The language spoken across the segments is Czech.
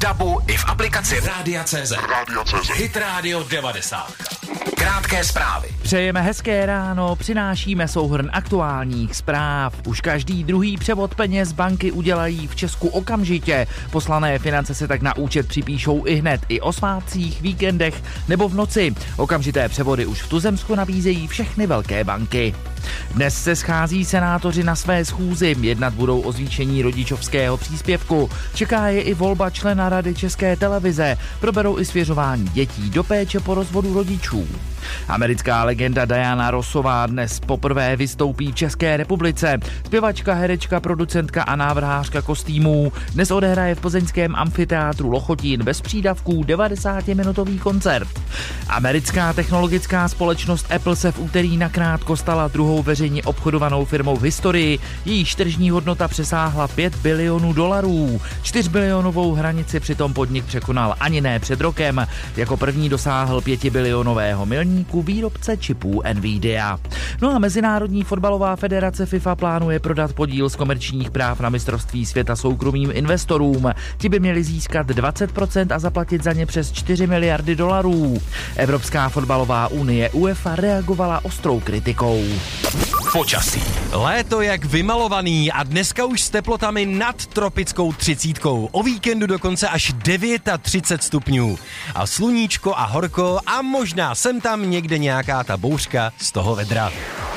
DABu i v aplikaci Rádia.cz. Hit Radio 90. Krátké zprávy. Přejeme hezké ráno, přinášíme souhrn aktuálních zpráv. Už každý druhý převod peněz banky udělají v Česku okamžitě. Poslané finance se tak na účet připíšou ihned i o svátcích, víkendech nebo v noci. Okamžité převody už v tuzemsku nabízejí všechny velké banky. Dnes se schází senátoři na své schůzi, jednat budou o zvýšení rodičovského příspěvku. Čeká je i volba člena Rady České televize, proberou i svěřování dětí do péče po rozvodu rodičů. Americká legenda Diana Rossová dnes poprvé vystoupí v České republice. Zpěvačka, herečka, producentka a návrhářka kostýmů dnes odehraje v plzeňském amfiteátru Lochotín bez přídavků 90-minutový koncert. Americká technologická společnost Apple se v úterý nakrátko stala druhou veřejně obchodovanou firmou v historii. Jejíž tržní hodnota přesáhla $5 bilionů. 4bilionovou hranici přitom podnik překonal ani ne před rokem. Jako první dosáhl 5 bilionového milníku výrobce čipů Nvidia. No a Mezinárodní fotbalová federace FIFA plánuje prodat podíl z komerčních práv na mistrovství světa soukromým investorům. Ti by měli získat 20% a zaplatit za ně přes $4 miliardy. Evropská fotbalová unie UEFA reagovala ostrou kritikou. Počasí. Léto jak vymalovaný a dneska už s teplotami nad tropickou 30. O víkendu dokonce až 39 stupňů. A sluníčko a horko a možná sem tam někde nějaká ta bouřka z toho vedra.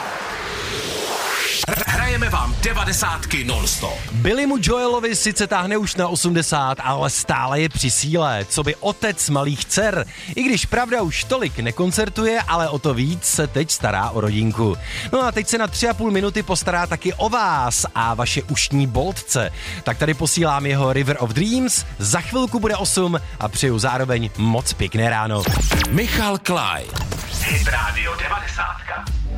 Hrajeme vám 90 non-stop. Billy mu Joelovi sice táhne už na 80, ale stále je při síle, co by otec malých dcer. I když pravda už tolik nekoncertuje, ale o to víc se teď stará o rodinku. No a teď se na 3,5 minuty postará taky o vás a vaše ušní boltce. Tak tady posílám jeho River of Dreams, za chvilku bude 8 a přeju zároveň moc pěkné ráno. Michal Klaj. Hit Radio 90.